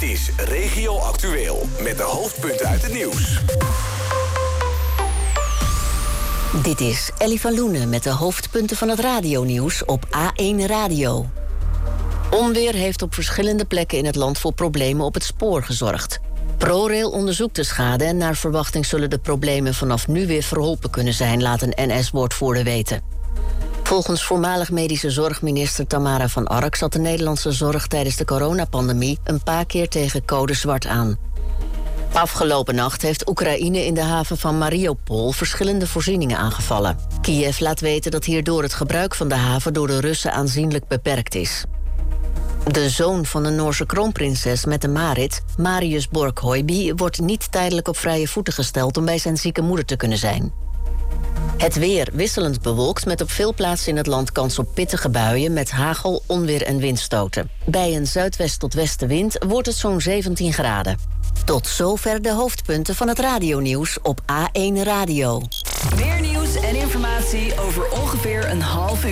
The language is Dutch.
Dit is Regio Actueel met de hoofdpunten uit het nieuws. Dit is Ellie van Loenen met de hoofdpunten van het radionieuws op A1 Radio. Onweer heeft op verschillende plekken in het land voor problemen op het spoor gezorgd. ProRail onderzoekt de schade en naar verwachting zullen de problemen vanaf nu weer verholpen kunnen zijn, laat een NS-woordvoerder weten. Volgens voormalig medische zorgminister Tamara van Ark zat de Nederlandse zorg tijdens de coronapandemie een paar keer tegen code zwart aan. Afgelopen nacht heeft Oekraïne in de haven van Mariupol verschillende voorzieningen aangevallen. Kiev laat weten dat hierdoor het gebruik van de haven door de Russen aanzienlijk beperkt is. De zoon van de Noorse kroonprinses Mette-Marit, Marius Borg-Høiby, wordt niet tijdelijk op vrije voeten gesteld om bij zijn zieke moeder te kunnen zijn. Het weer wisselend bewolkt met op veel plaatsen in het land kans op pittige buien met hagel, onweer en windstoten. Bij een zuidwest tot westenwind wordt het zo'n 17 graden. Tot zover de hoofdpunten van het radionieuws op A1 Radio. Meer nieuws en informatie over ongeveer een half uur.